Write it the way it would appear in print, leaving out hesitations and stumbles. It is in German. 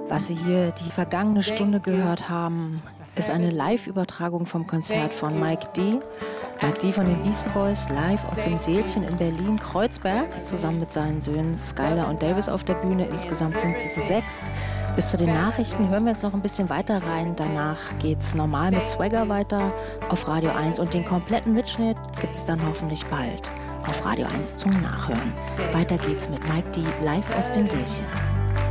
Was Sie hier die vergangene Stunde gehört haben, ist eine Live-Übertragung vom Konzert von Mike D. Mike D. von den Beastie Boys live aus dem Sälchen in Berlin-Kreuzberg, zusammen mit seinen Söhnen Skylar und Davis auf der Bühne. Insgesamt sind sie zu 6. Bis zu den Nachrichten hören wir jetzt noch ein bisschen weiter rein. Danach geht's normal mit Swagger weiter auf Radio 1 und den kompletten Mitschnitt gibt's dann hoffentlich bald auf Radio 1 zum Nachhören. Weiter geht's mit Mike D. live aus dem Sälchen.